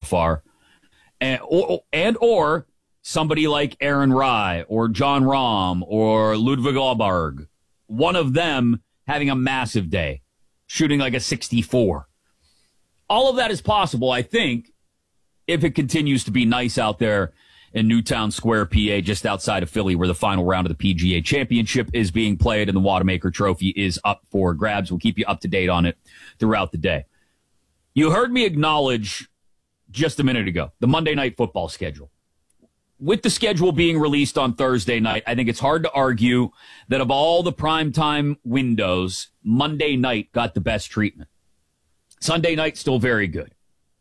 far. Or somebody like Aaron Rye or John Rahm or Ludwig Åberg, one of them having a massive day, shooting like a 64. All of that is possible, I think, if it continues to be nice out there in Newtown Square, PA, just outside of Philly, where the final round of the PGA Championship is being played and the Wanamaker Trophy is up for grabs. We'll keep you up to date on it throughout the day. You heard me acknowledge just a minute ago the Monday Night Football schedule. With the schedule being released on Thursday night, I think it's hard to argue that of all the primetime windows, Monday night got the best treatment. Sunday night, still very good.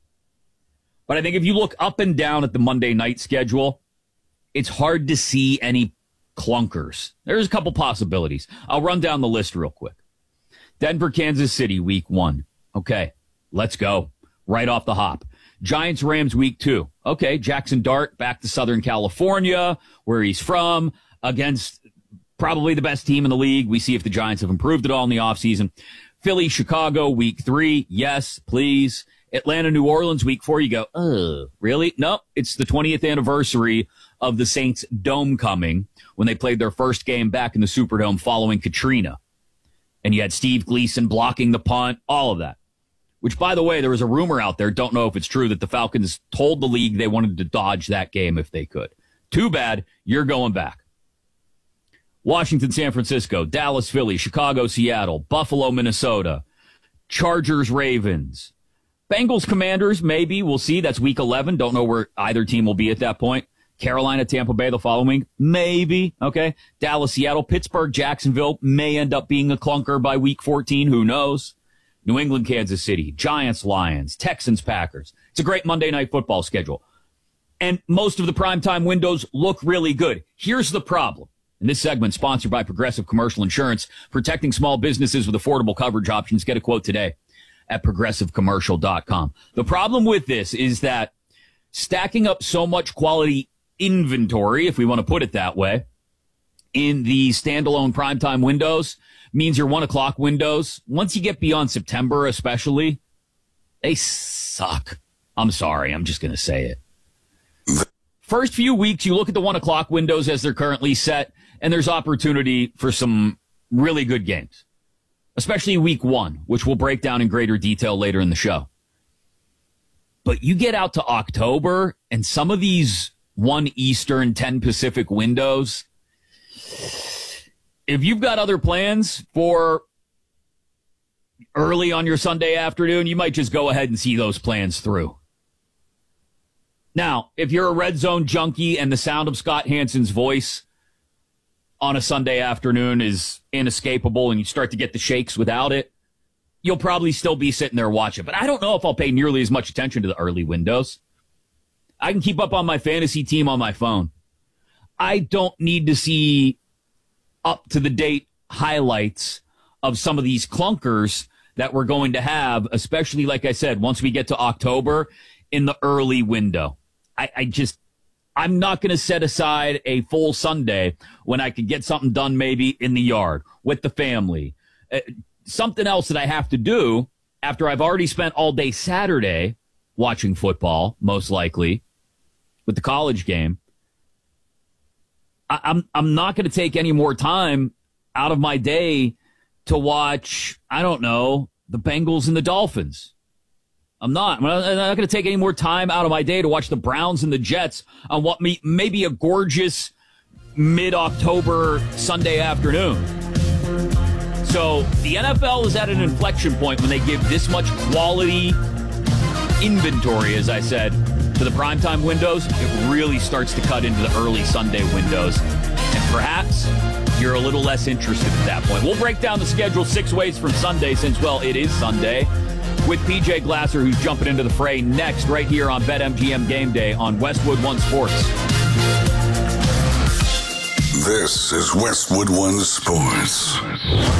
But I think if you look up and down at the Monday night schedule, it's hard to see any clunkers. There's a couple possibilities. I'll run down the list real quick. Denver, Kansas City, week 1. Okay, let's go. Right off the hop. Giants, Rams, week 2. Okay, Jackson Dart back to Southern California, where he's from, against probably the best team in the league. We see if the Giants have improved at all in the offseason. Philly, Chicago, week 3. Yes, please. Atlanta, New Orleans, week 4. You go, really? No, it's the 20th anniversary of the Saints' dome coming when they played their first game back in the Superdome following Katrina. And you had Steve Gleason blocking the punt, all of that. Which, by the way, there was a rumor out there, don't know if it's true, that the Falcons told the league they wanted to dodge that game if they could. Too bad, you're going back. Washington, San Francisco, Dallas, Philly, Chicago, Seattle, Buffalo, Minnesota, Chargers, Ravens, Bengals, Commanders, maybe, we'll see. That's week 11. Don't know where either team will be at that point. Carolina, Tampa Bay the following, maybe, okay. Dallas, Seattle, Pittsburgh, Jacksonville may end up being a clunker by week 14, who knows. New England, Kansas City, Giants, Lions, Texans, Packers. It's a great Monday Night Football schedule. And most of the primetime windows look really good. Here's the problem. And this segment sponsored by Progressive Commercial Insurance, protecting small businesses with affordable coverage options. Get a quote today at progressivecommercial.com. The problem with this is that stacking up so much quality inventory, if we want to put it that way, in the standalone primetime windows means your 1 o'clock windows, once you get beyond September especially, they suck. I'm sorry, I'm just going to say it. First few weeks, you look at the 1 o'clock windows as they're currently set, and there's opportunity for some really good games, especially week 1, which we'll break down in greater detail later in the show. But you get out to October, and some of these 1 Eastern, 10 Pacific windows, if you've got other plans for early on your Sunday afternoon, you might just go ahead and see those plans through. Now, if you're a red zone junkie and the sound of Scott Hansen's voice on a Sunday afternoon is inescapable and you start to get the shakes without it, you'll probably still be sitting there watching. But I don't know if I'll pay nearly as much attention to the early windows. I can keep up on my fantasy team on my phone. I don't need to see up-to-the-date highlights of some of these clunkers that we're going to have, especially, like I said, once we get to October in the early window. I'm not going to set aside a full Sunday when I could get something done maybe in the yard with the family. Something else that I have to do after I've already spent all day Saturday watching football, most likely, with the college game. I'm not going to take any more time out of my day to watch, I don't know, the Bengals and the Dolphins. I'm not going to take any more time out of my day to watch the Browns and the Jets on what may be a gorgeous mid-October Sunday afternoon. So the NFL is at an inflection point when they give this much quality inventory, as I said, to the primetime windows. It really starts to cut into the early Sunday windows. And perhaps you're a little less interested at that point. We'll break down the schedule 6 ways from Sunday since, well, it is Sunday, with PJ Glasser, who's jumping into the fray next right here on BetMGM Game Day on Westwood One Sports. This is Westwood One Sports.